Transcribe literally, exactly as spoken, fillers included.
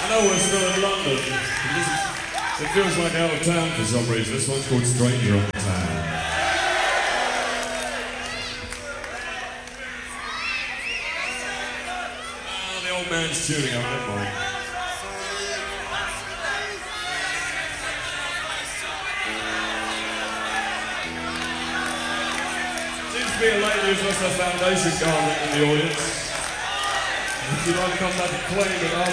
I know we're still in London. It feels like out of town for some reason. This one's called Stranger on Town. Ah, the old man's tuning up, never mind. Seems to be a lady who's lost her foundation garment in the audience. If you'd like to come back and claim it, ask